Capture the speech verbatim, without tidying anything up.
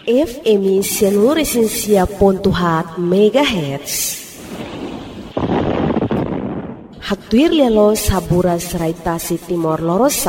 F M seluruh pontuhat megahertz. Haktuir lelo sabura serai tasi timor lorosa.